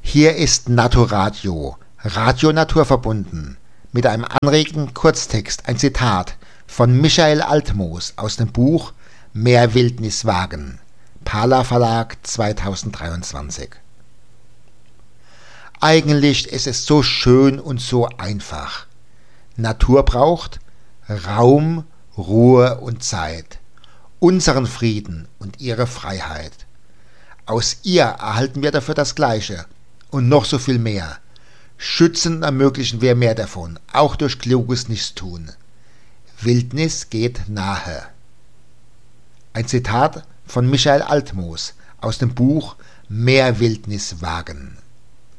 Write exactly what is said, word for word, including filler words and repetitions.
Hier ist Naturadio, Radio naturverbunden, mit einem anregenden Kurztext, ein Zitat von Michael Altmoos aus dem Buch Mehr Wildnis wagen, Pala Verlag zweitausenddreiundzwanzig. Eigentlich ist es so schön und so einfach. Natur braucht Raum, Ruhe und Zeit, unseren Frieden und ihre Freiheit. Aus ihr erhalten wir dafür das Gleiche und noch so viel mehr. Schützen und ermöglichen wir mehr davon, auch durch kluges Nichtstun. Wildnis geht nahe. Ein Zitat von Michael Altmoos aus dem Buch Mehr Wildnis wagen.